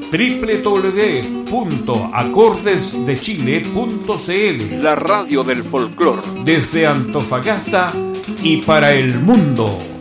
www.acordesdechile.cl, la radio del folclor. desde Antofagasta y para el mundo.